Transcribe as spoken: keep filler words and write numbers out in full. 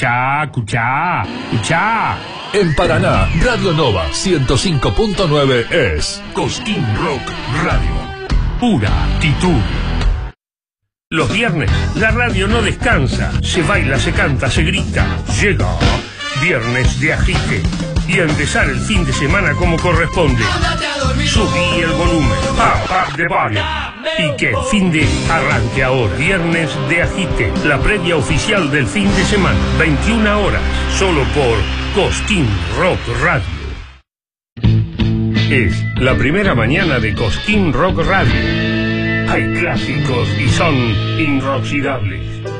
Escuchá, escuchá, escuchá. En Paraná, Radio Nova ciento cinco punto nueve es Cosquín Rock Radio. Pura actitud. Los viernes, la radio no descansa. Se baila, se canta, se grita. Llega Viernes de Agite. Y a empezar el fin de semana como corresponde. Subí el volumen. Pap, pap de volume. Y que el fin de arranque ahora. Viernes de Agite. La previa oficial del fin de semana. veintiuna horas. Solo por Cosquín Rock Radio. Es la primera mañana de Cosquín Rock Radio. Hay clásicos y son inoxidables.